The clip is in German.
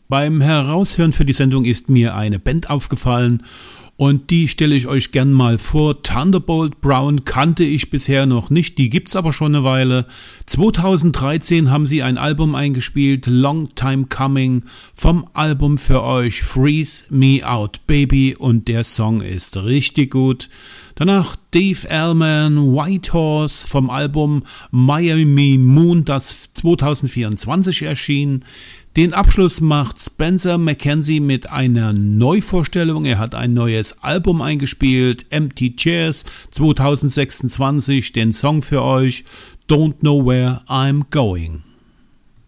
Beim Heraushören für die Sendung ist mir eine Band aufgefallen und die stelle ich euch gern mal vor. Thunderbolt Brown kannte ich bisher noch nicht, die gibt's aber schon eine Weile. 2013 haben sie ein Album eingespielt, Long Time Coming, vom Album für euch Freeze Me Out Baby, und der Song ist richtig gut. Danach Dave Allman, White Horse vom Album Miami Moon, das 2024 erschien. Den Abschluss macht Spencer McKenzie mit einer Neuvorstellung. Er hat ein neues Album eingespielt, Empty Chairs 2026. Den Song für euch, Don't Know Where I'm Going.